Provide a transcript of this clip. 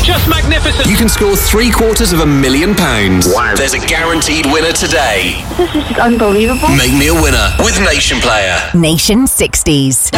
Just magnificent. You can score £750,000. Wow. There's a guaranteed winner today. This is unbelievable. Make me a winner with Nation Player. Nation 60s.